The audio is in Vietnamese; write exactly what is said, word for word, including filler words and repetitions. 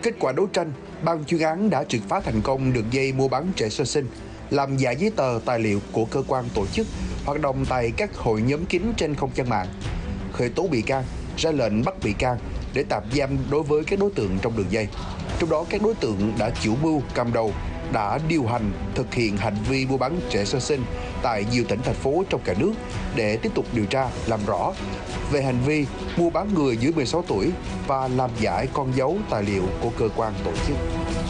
Kết quả đấu tranh, ban chuyên án đã triệt phá thành công đường dây mua bán trẻ sơ sinh, làm giả giấy tờ tài liệu của cơ quan tổ chức, hoạt động tại các hội nhóm kín trên không gian mạng, khởi tố bị can, ra lệnh bắt bị can để tạm giam đối với các đối tượng trong đường dây. Trong đó, các đối tượng đã chủ mưu cầm đầu đã điều hành thực hiện hành vi mua bán trẻ sơ sinh tại nhiều tỉnh thành phố trong cả nước để tiếp tục điều tra làm rõ về hành vi mua bán người dưới mười sáu tuổi và làm giả con dấu tài liệu của cơ quan tổ chức.